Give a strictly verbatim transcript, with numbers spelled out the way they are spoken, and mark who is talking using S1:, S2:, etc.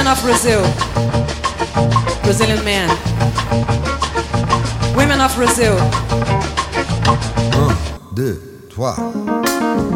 S1: Women of Brazil, Brazilian men. Women of Brazil.
S2: Un, deux, trois.